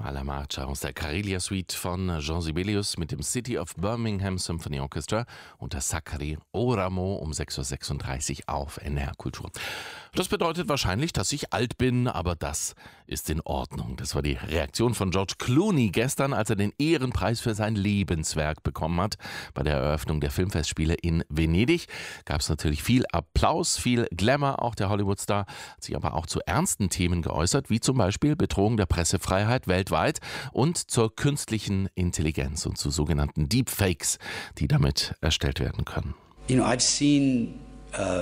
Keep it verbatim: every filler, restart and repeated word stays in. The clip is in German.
Alla Marcia aus der Karelia Suite von Jean Sibelius mit dem City of Birmingham Symphony Orchestra und der Sacri Oramo um sechs Uhr sechsunddreißig auf N D R Kultur. Das bedeutet wahrscheinlich, dass ich alt bin, aber das ist in Ordnung. Das war die Reaktion von George Clooney gestern, als er den Ehrenpreis für sein Lebenswerk bekommen hat. Bei der Eröffnung der Filmfestspiele in Venedig gab es natürlich viel Applaus, viel Glamour. Auch der Hollywoodstar hat sich aber auch zu ernsten Themen geäußert, wie zum Beispiel Bedrohung der Pressefreiheit weltweit und zur künstlichen Intelligenz und zu sogenannten Deepfakes, die damit erstellt werden können. You know, I've seen uh